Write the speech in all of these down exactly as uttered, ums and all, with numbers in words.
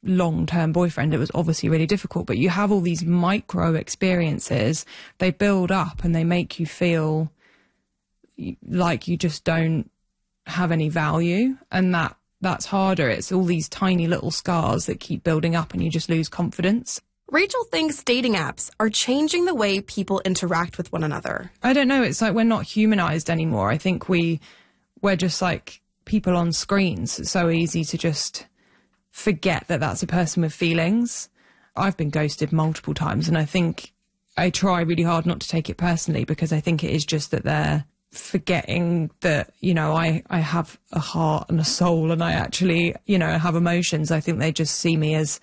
long-term boyfriend, it was obviously really difficult. But you have all these micro experiences, they build up and they make you feel like you just don't have any value. And that that's harder. It's all these tiny little scars that keep building up and you just lose confidence. Rachel thinks dating apps are changing the way people interact with one another. I don't know. It's like we're not humanized anymore. I think we, we're just like people on screens. It's so easy to just forget that that's a person with feelings. I've been ghosted multiple times, and I think I try really hard not to take it personally, because I think it is just that they're forgetting that, you know, I, I have a heart and a soul, and I actually, you know, have emotions. I think they just see me as,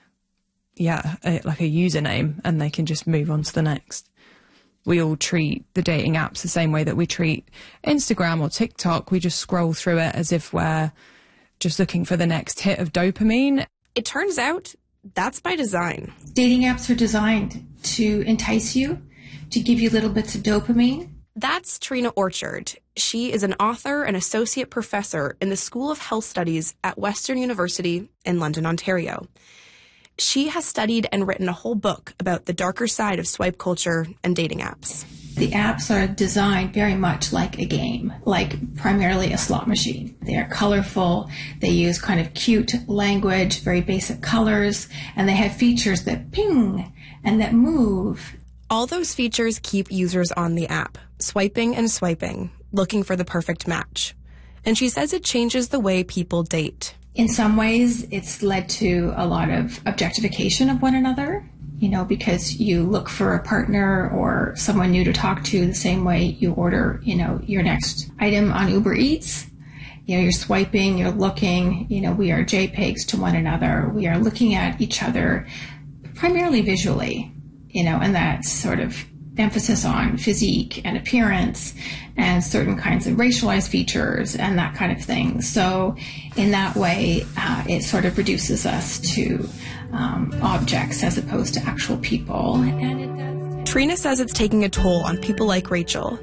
yeah, a, like a username, and they can just move on to the next. We all treat the dating apps the same way that we treat Instagram or TikTok. We just scroll through it as if we're just looking for the next hit of dopamine. It turns out that's by design. Dating apps are designed to entice you, to give you little bits of dopamine. That's Trina Orchard. She is an author and associate professor in the School of Health Studies at Western University in London, Ontario. She has studied and written a whole book about the darker side of swipe culture and dating apps. The apps are designed very much like a game, like primarily a slot machine. They are colorful, they use kind of cute language, very basic colors, and they have features that ping and that move. All those features keep users on the app, swiping and swiping, looking for the perfect match. And she says it changes the way people date. In some ways, it's led to a lot of objectification of one another, you know, because you look for a partner or someone new to talk to the same way you order, you know, your next item on Uber Eats. You know, you're swiping, you're looking, you know, we are JPEGs to one another. We are looking at each other primarily visually, you know, and that sort of emphasis on physique and appearance and certain kinds of racialized features and that kind of thing. So in that way, uh, it sort of reduces us to um, objects as opposed to actual people. And it does. Trina says it's taking a toll on people like Rachel.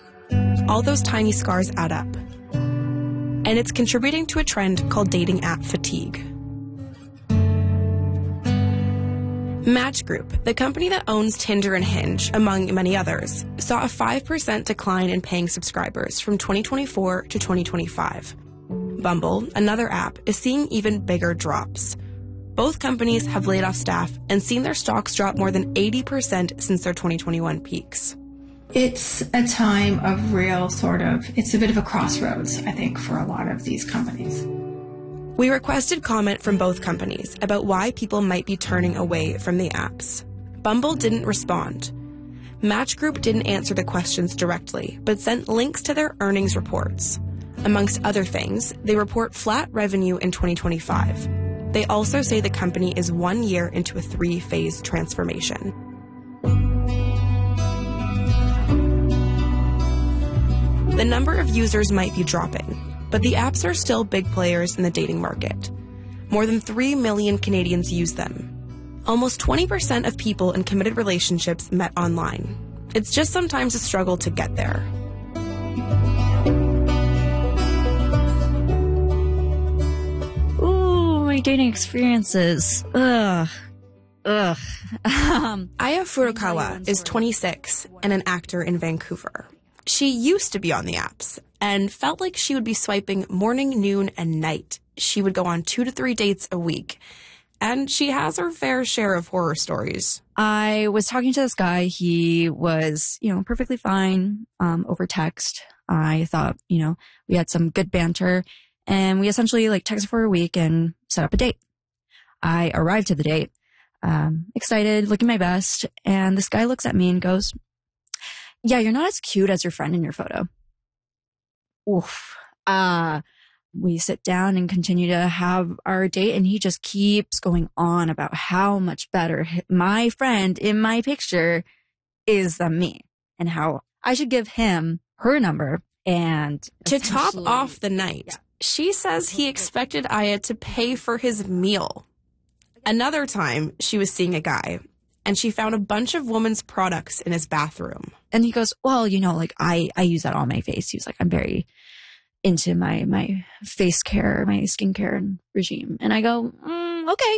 All those tiny scars add up. And it's contributing to a trend called dating app fatigue. Match Group, the company that owns Tinder and Hinge, among many others, saw a five percent decline in paying subscribers from twenty twenty-four to twenty twenty-five. Bumble, another app, is seeing even bigger drops. Both companies have laid off staff and seen their stocks drop more than eighty percent since their twenty twenty-one peaks. It's a time of real sort of, it's a bit of a crossroads, I think, for a lot of these companies. We requested comment from both companies about why people might be turning away from the apps. Bumble didn't respond. Match Group didn't answer the questions directly, but sent links to their earnings reports. Amongst other things, they report flat revenue in twenty twenty-five. They also say the company is one year into a three-phase transformation. The number of users might be dropping, but the apps are still big players in the dating market. More than three million Canadians use them. Almost twenty percent of people in committed relationships met online. It's just sometimes a struggle to get there. Ooh, my dating experiences. Ugh. Ugh. um, Aya Furukawa is twenty-six and an actor in Vancouver. She used to be on the apps and felt like she would be swiping morning, noon, and night. She would go on two to three dates a week. And she has her fair share of horror stories. I was talking to this guy. He was, you know, perfectly fine um, over text. I thought, you know, we had some good banter. And we essentially like texted for a week and set up a date. I arrived to the date, um, excited, looking my best. And this guy looks at me and goes, "Yeah, you're not as cute as your friend in your photo." Oof. Uh, we sit down and continue to have our date, and he just keeps going on about how much better my friend in my picture is than me and how I should give him her number. And to top off the night, yeah. She says he expected Aya to pay for his meal. Another time, she was seeing a guy, and she found a bunch of women's products in his bathroom. And he goes, "Well, you know, like I, I use that on my face." He was like, "I'm very into my, my face care, my skincare regime." And I go, mm, okay.